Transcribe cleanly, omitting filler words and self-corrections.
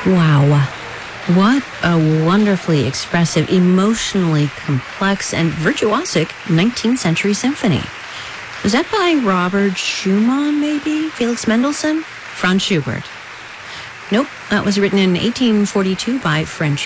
Wow. What a wonderfully expressive, emotionally complex, and virtuosic 19th century symphony. Was that by Robert Schumann, maybe? Felix Mendelssohn? Franz Schubert. Nope, that was written in 1842 by French